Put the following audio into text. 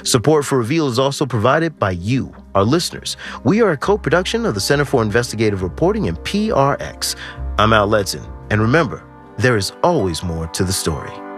Support for Reveal is also provided by you, our listeners. We are a co-production of the Center for Investigative Reporting and PRX. I'm Al Letson, and remember, there is always more to the story.